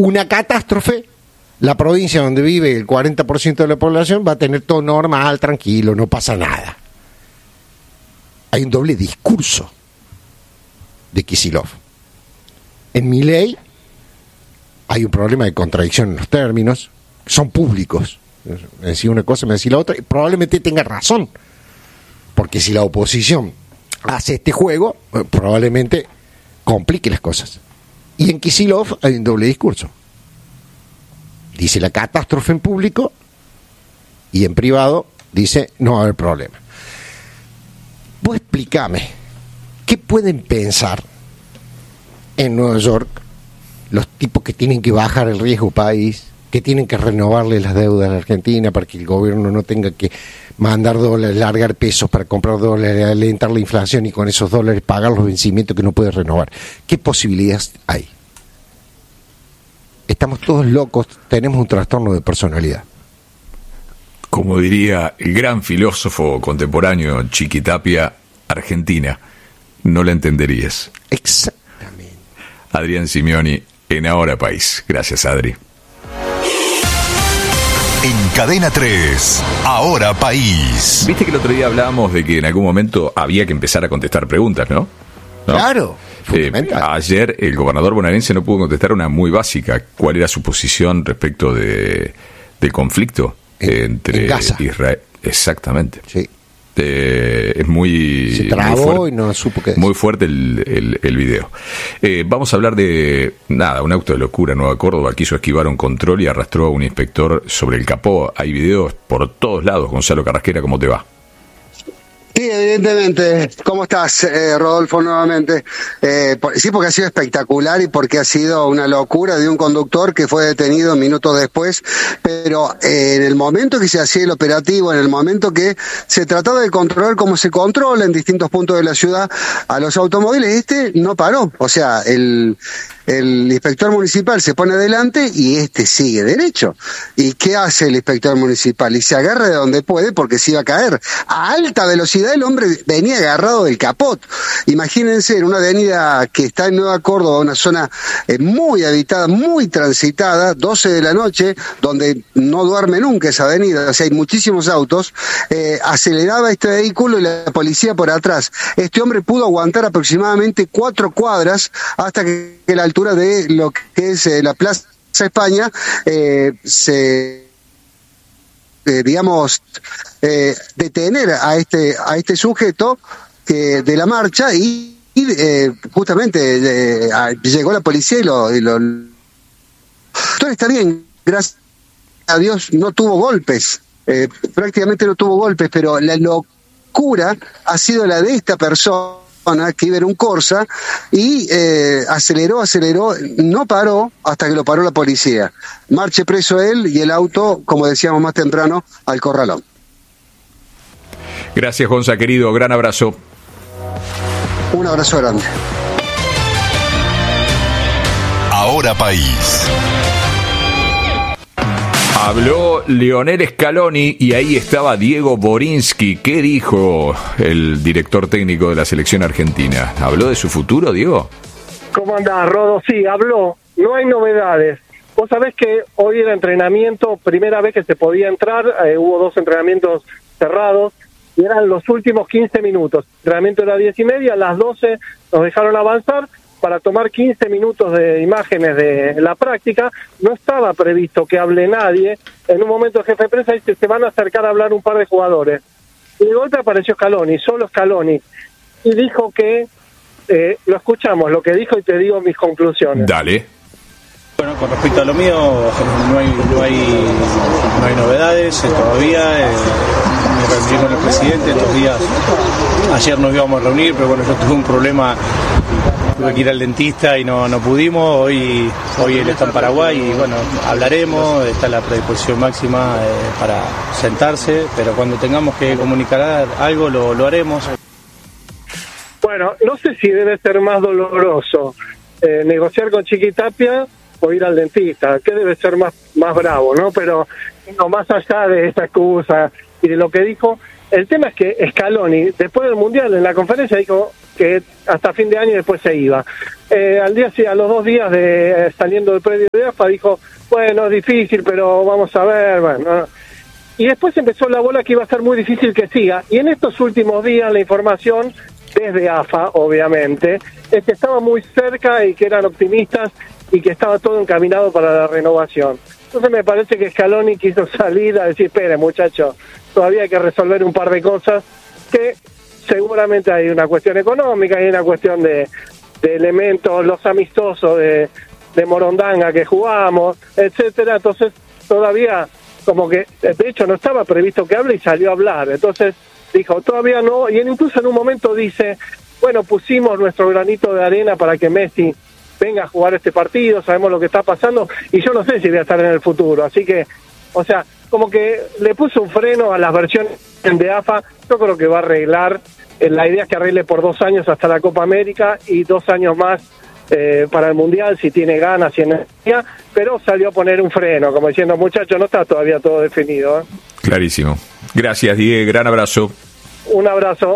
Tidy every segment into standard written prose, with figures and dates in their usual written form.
una catástrofe, la provincia donde vive el 40% de la población va a tener todo normal, tranquilo, no pasa nada. Hay un doble discurso de Kicillof. En Milei hay un problema de contradicción en los términos, son públicos. Me decía una cosa, me decía la otra, y probablemente tenga razón, porque si la oposición hace este juego, probablemente complique las cosas. Y en Kicillof hay un doble discurso. Dice la catástrofe en público y en privado dice no va a haber problema. Vos explícame, ¿qué pueden pensar en Nueva York los tipos que tienen que bajar el riesgo país, que tienen que renovarle las deudas a la Argentina para que el gobierno no tenga que mandar dólares, largar pesos para comprar dólares, alentar la inflación y con esos dólares pagar los vencimientos que no puede renovar? ¿Qué posibilidades hay? Estamos todos locos, tenemos un trastorno de personalidad. Como diría el gran filósofo contemporáneo Chiquitapia, Argentina, no la entenderías. Exactamente. Adrián Simioni, en Ahora País. Gracias, Adri. En Cadena 3, Ahora País. Viste que el otro día hablábamos de que en algún momento había que empezar a contestar preguntas, ¿no? Claro. Ayer el gobernador bonaerense no pudo contestar una muy básica. ¿Cuál era su posición respecto del conflicto entre Gaza. Israel? Exactamente. Sí. Es muy... Se trabó y no supo qué decir. Muy fuerte el video. Vamos a hablar de... un auto de locura. Nueva Córdoba quiso esquivar un control y arrastró a un inspector sobre el capó. Hay videos por todos lados. Gonzalo Carrasquera, ¿cómo te va? Sí, evidentemente. ¿Cómo estás, Rodolfo, nuevamente? Sí, porque ha sido espectacular y porque ha sido una locura de un conductor que fue detenido minutos después, pero en el momento que se hacía el operativo, en el momento que se trataba de controlar cómo se controla en distintos puntos de la ciudad a los automóviles, no paró. O sea, el inspector municipal se pone adelante y sigue derecho. ¿Y qué hace el inspector municipal? Y se agarra de donde puede porque se iba a caer. A alta velocidad el hombre venía agarrado del capot. Imagínense, en una avenida que está en Nueva Córdoba, una zona muy habitada, muy transitada, 12 de la noche, donde no duerme nunca esa avenida, o sea, hay muchísimos autos, aceleraba este vehículo y la policía por atrás. Este hombre pudo aguantar aproximadamente 4 cuadras hasta que la altura de lo que es la Plaza España detener a este sujeto de la marcha y justamente llegó la policía y lo todo está bien, gracias a Dios no tuvo golpes, prácticamente no tuvo golpes, pero la locura ha sido la de esta persona que iba en un Corsa y aceleró, no paró hasta que lo paró la policía. Marche preso él y el auto, como decíamos más temprano, al corralón. Gracias, Gonza, querido. Gran abrazo. Un abrazo grande. Ahora País. Habló Lionel Scaloni y ahí estaba Diego Borinsky. ¿Qué dijo el director técnico de la selección argentina? ¿Habló de su futuro, Diego? ¿Cómo andás, Rodo? Sí, habló. No hay novedades. Vos sabés que hoy era entrenamiento, primera vez que se podía entrar, hubo 2 entrenamientos cerrados y eran los últimos 15 minutos. El entrenamiento era 10:30, a las 12 nos dejaron avanzar para tomar 15 minutos de imágenes de la práctica. No estaba previsto que hable nadie. En un momento el jefe de prensa dice, se van a acercar a hablar un par de jugadores. Y de golpe apareció Scaloni, solo Scaloni. Y dijo que, lo escuchamos, lo que dijo y te digo mis conclusiones. Dale. Bueno, con respecto a lo mío, no hay novedades todavía. Me reuní con el presidente estos días. Ayer nos íbamos a reunir, pero bueno, yo tuve un problema. Tuve que ir al dentista y no pudimos. Hoy él está en Paraguay y bueno, hablaremos. Está la predisposición máxima para sentarse, pero cuando tengamos que comunicar algo lo haremos. Bueno, no sé si debe ser más doloroso negociar con Chiquitapia o ir al dentista. ¿Qué debe ser más bravo, no? Pero no, más allá de esta excusa y de lo que dijo, el tema es que Scaloni, después del Mundial, en la conferencia dijo que hasta fin de año y después se iba. A los 2 días de saliendo del predio de AFA dijo, bueno, es difícil, pero vamos a ver, bueno. Y después empezó la bola que iba a ser muy difícil que siga. Y en estos últimos días la información, desde AFA, obviamente, es que estaba muy cerca y que eran optimistas y que estaba todo encaminado para la renovación. Entonces me parece que Scaloni quiso salir a decir, espere muchachos, todavía hay que resolver un par de cosas, que seguramente hay una cuestión económica, hay una cuestión de elementos, los amistosos de Morondanga que jugamos, etcétera. Entonces todavía como que, de hecho no estaba previsto que hable y salió a hablar, entonces dijo, todavía no, y incluso en un momento dice, bueno, pusimos nuestro granito de arena para que Messi venga a jugar este partido, sabemos lo que está pasando, y yo no sé si voy a estar en el futuro, así que, o sea, como que le puso un freno a las versiones de AFA. Yo creo que va a arreglar, la idea es que arregle por 2 años hasta la Copa América y 2 años más para el Mundial, si tiene ganas y energía, pero salió a poner un freno, como diciendo, muchachos, no está todavía todo definido. Clarísimo. Gracias, Diego, gran abrazo. Un abrazo.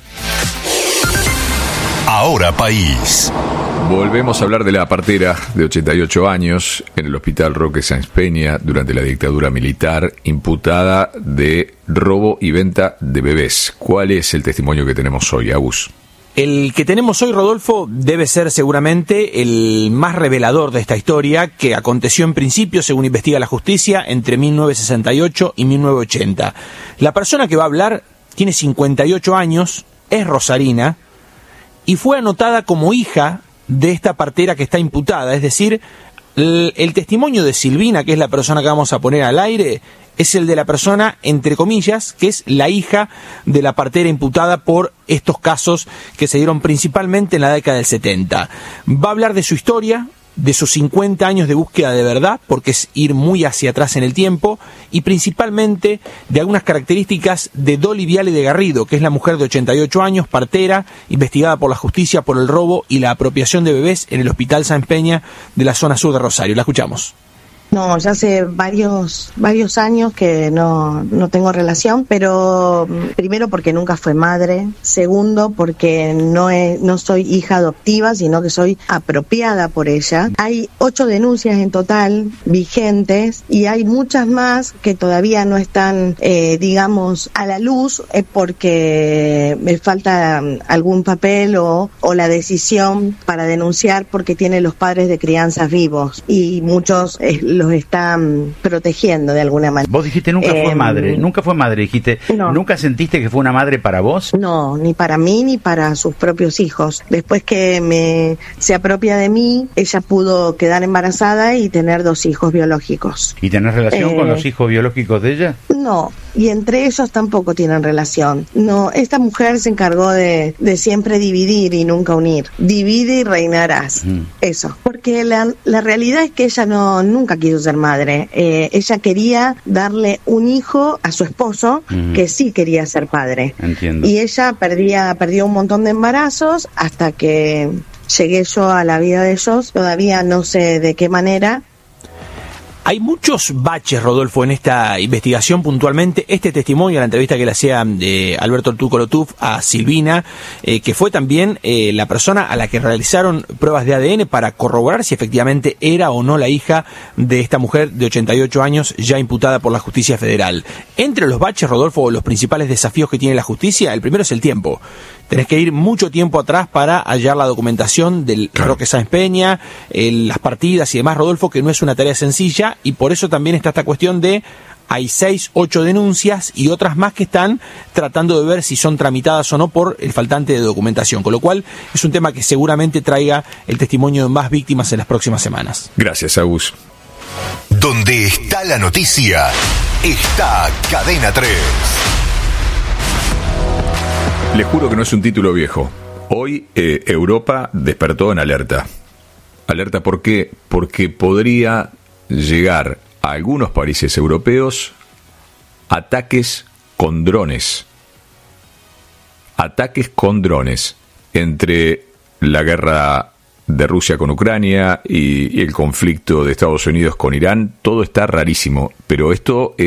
Ahora País. Volvemos a hablar de la partera de 88 años en el Hospital Roque Sáenz Peña durante la dictadura militar, imputada de robo y venta de bebés. ¿Cuál es el testimonio que tenemos hoy, Agus? El que tenemos hoy, Rodolfo, debe ser seguramente el más revelador de esta historia, que aconteció en principio, según investiga la justicia, entre 1968 y 1980. La persona que va a hablar tiene 58 años, es rosarina, y fue anotada como hija de esta partera que está imputada. Es decir, el testimonio de Silvina, que es la persona que vamos a poner al aire, es el de la persona, entre comillas, que es la hija de la partera imputada por estos casos que se dieron principalmente en la década del 70. Va a hablar de su historia, de sus 50 años de búsqueda de verdad, porque es ir muy hacia atrás en el tiempo, y principalmente de algunas características de Dolly Viale de Garrido, que es la mujer de 88 años, partera, investigada por la justicia por el robo y la apropiación de bebés en el Hospital Sáenz Peña de la zona sur de Rosario. La escuchamos. No, ya hace varios años que no tengo relación, pero primero porque nunca fue madre, segundo porque no soy hija adoptiva, sino que soy apropiada por ella. Hay 8 denuncias en total vigentes y hay muchas más que todavía no están, digamos, a la luz porque me falta algún papel o la decisión para denunciar porque tiene los padres de crianza vivos y muchos los están protegiendo de alguna manera. Vos dijiste nunca fue madre, dijiste, no. ¿Nunca sentiste que fue una madre para vos? No, ni para mí ni para sus propios hijos. Después que se apropia de mí, ella pudo quedar embarazada y tener 2 hijos biológicos. ¿Y tenés relación con los hijos biológicos de ella? No, y entre ellos tampoco tienen relación. No, esta mujer se encargó de siempre dividir y nunca unir. Divide y reinarás. Eso. Porque la realidad es que ella nunca quiso ser madre. Ella quería darle un hijo a su esposo que sí quería ser padre. Entiendo. Y ella perdió un montón de embarazos hasta que llegué yo a la vida de ellos. Todavía no sé de qué manera. Hay muchos baches, Rodolfo, en esta investigación puntualmente. Este testimonio, la entrevista que le hacía Alberto El Tuco Lotuf a Silvina, que fue también la persona a la que realizaron pruebas de ADN para corroborar si efectivamente era o no la hija de esta mujer de 88 años ya imputada por la justicia federal. Entre los baches, Rodolfo, los principales desafíos que tiene la justicia, el primero es el tiempo. Tenés que ir mucho tiempo atrás para hallar la documentación del Roque Sáenz Peña, las partidas y demás, Rodolfo, que no es una tarea sencilla, y por eso también está esta cuestión de hay 6, 8 denuncias y otras más que están tratando de ver si son tramitadas o no por el faltante de documentación, con lo cual es un tema que seguramente traiga el testimonio de más víctimas en las próximas semanas. Gracias, Agus. Donde está la noticia, está Cadena 3. Les juro que no es un título viejo. Hoy Europa despertó en alerta. ¿Alerta por qué? Porque podría llegar a algunos países europeos ataques con drones. Ataques con drones. Entre la guerra de Rusia con Ucrania y el conflicto de Estados Unidos con Irán, todo está rarísimo. Pero esto es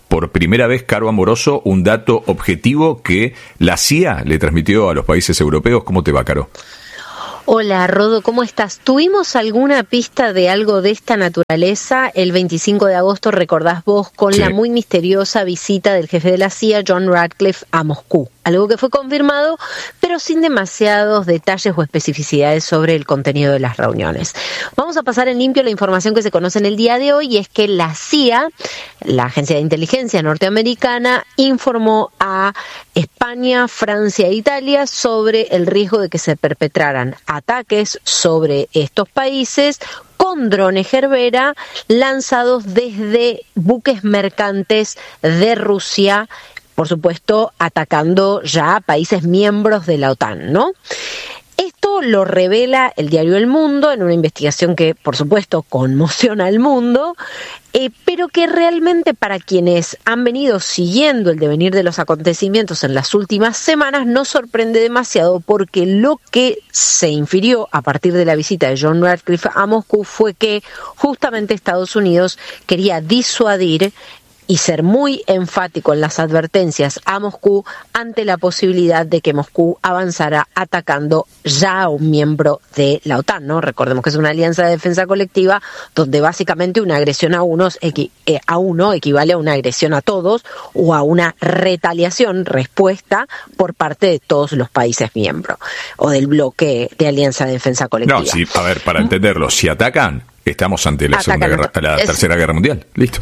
por primera vez, Caro Amoroso, un dato objetivo que la CIA le transmitió a los países europeos. ¿Cómo te va, Caro? Hola, Rodo, ¿cómo estás? ¿Tuvimos alguna pista de algo de esta naturaleza el 25 de agosto, recordás vos, con la muy misteriosa visita del jefe de la CIA, John Ratcliffe, a Moscú? Algo que fue confirmado, pero sin demasiados detalles o especificidades sobre el contenido de las reuniones. Vamos a pasar en limpio la información que se conoce en el día de hoy, y es que la CIA, la Agencia de Inteligencia norteamericana, informó a España, Francia e Italia sobre el riesgo de que se perpetraran ataques sobre estos países con drones Gerbera lanzados desde buques mercantes de Rusia, por supuesto atacando ya países miembros de la OTAN, ¿no? Esto lo revela el diario El Mundo en una investigación que, por supuesto, conmociona al mundo, pero que realmente para quienes han venido siguiendo el devenir de los acontecimientos en las últimas semanas no sorprende demasiado, porque lo que se infirió a partir de la visita de John Ratcliffe a Moscú fue que justamente Estados Unidos quería disuadir y ser muy enfático en las advertencias a Moscú ante la posibilidad de que Moscú avanzara atacando ya a un miembro de la OTAN, ¿no? Recordemos que es una alianza de defensa colectiva donde básicamente una agresión a uno equivale a una agresión a todos, o a una retaliación, respuesta por parte de todos los países miembros o del bloque de alianza de defensa colectiva. No, sí, a ver, para entenderlo, si atacan, estamos ante la Tercera Guerra Mundial. Listo.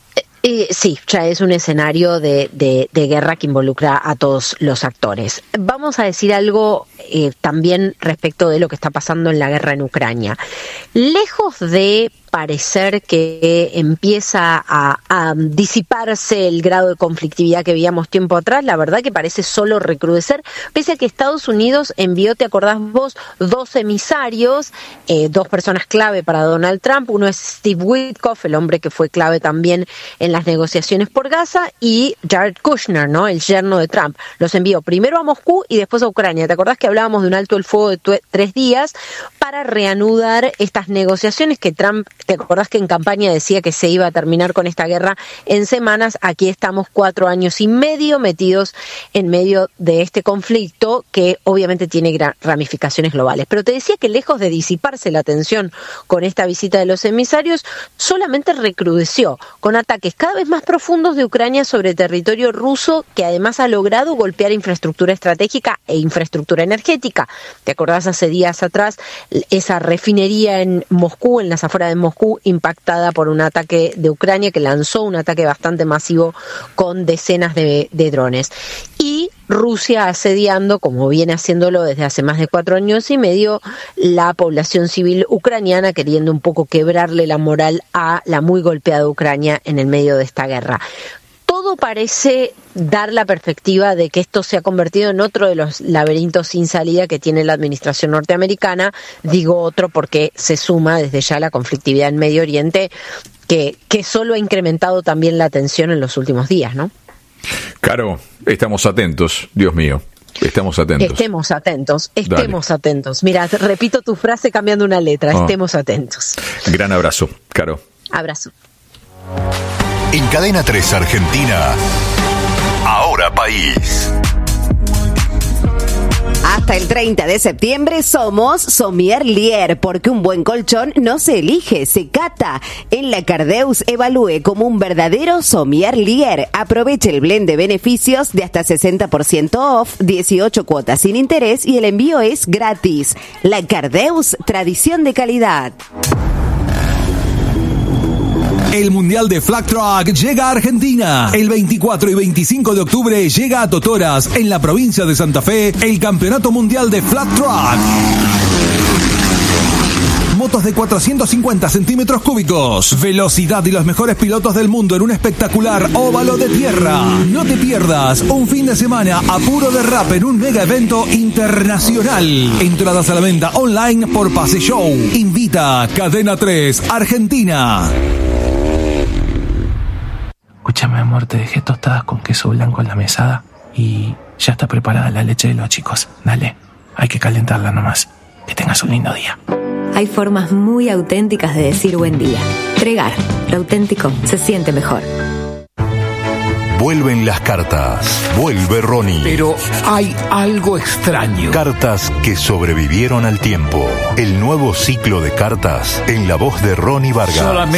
Sí, ya es un escenario de guerra que involucra a todos los actores. Vamos a decir algo también respecto de lo que está pasando en la guerra en Ucrania. Lejos de parecer que empieza a disiparse el grado de conflictividad que veíamos tiempo atrás, la verdad que parece solo recrudecer, pese a que Estados Unidos envió, ¿te acordás vos?, 2 emisarios, 2 personas clave para Donald Trump. Uno es Steve Witkoff, el hombre que fue clave también en las negociaciones por Gaza, y Jared Kushner, ¿no?, el yerno de Trump. Los envió primero a Moscú y después a Ucrania. ¿Te acordás que hablábamos de un alto el fuego de 3 días para reanudar estas negociaciones que Trump, ¿te acordás que en campaña decía que se iba a terminar con esta guerra en semanas? Aquí estamos 4 años y medio metidos en medio de este conflicto que obviamente tiene ramificaciones globales. Pero te decía que lejos de disiparse la tensión con esta visita de los emisarios, solamente recrudeció con ataques cada vez más profundos de Ucrania sobre territorio ruso, que además ha logrado golpear infraestructura estratégica e infraestructura energética. ¿Te acordás hace días atrás esa refinería en Moscú, en las afueras de Moscú, impactada por un ataque de Ucrania que lanzó un ataque bastante masivo con decenas de drones? Y Rusia asediando, como viene haciéndolo desde hace más de 4 años y medio, la población civil ucraniana, queriendo un poco quebrarle la moral a la muy golpeada Ucrania en el medio de esta guerra. Todo parece dar la perspectiva de que esto se ha convertido en otro de los laberintos sin salida que tiene la administración norteamericana. Digo otro porque se suma desde ya la conflictividad en Medio Oriente, que solo ha incrementado también la tensión en los últimos días, ¿no? Caro, estamos atentos, Dios mío. Estemos atentos. Estemos atentos. Mira, repito tu frase cambiando una letra. Estemos atentos. Gran abrazo, Caro. Abrazo. En Cadena 3 Argentina, Ahora País. Hasta el 30 de septiembre somos Sommelier, porque un buen colchón no se elige, se cata. En la Cardeus evalúe como un verdadero Sommelier. Aproveche el blend de beneficios de hasta 60% off, 18 cuotas sin interés y el envío es gratis. La Cardeus, tradición de calidad. El Mundial de Flag Track llega a Argentina. El 24 y 25 de octubre llega a Totoras, en la provincia de Santa Fe, el Campeonato Mundial de Flag Track. Motos de 450 centímetros cúbicos, velocidad y los mejores pilotos del mundo en un espectacular óvalo de tierra. No te pierdas un fin de semana a puro derrape en un mega evento internacional. Entradas a la venta online por Pase Show. Invita Cadena 3 Argentina. Escúchame, amor, te dejé tostadas con queso blanco en la mesada y ya está preparada la leche de los chicos. Dale, hay que calentarla nomás. Que tengas un lindo día. Hay formas muy auténticas de decir buen día. Tregar, lo auténtico se siente mejor. Vuelven las cartas. Vuelve Ronnie. Pero hay algo extraño. Cartas que sobrevivieron al tiempo. El nuevo ciclo de cartas en la voz de Ronnie Vargas.